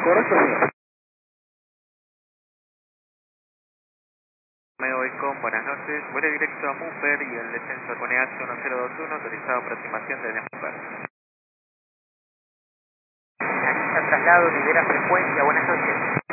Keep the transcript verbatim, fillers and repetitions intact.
Correcto, señor. Me voy con buenas noches, vuelo directo a Mumber y el descenso con E H uno cero dos uno, autorizado aproximación desde Mumber. Finaliza traslado, libera frecuencia, buenas noches.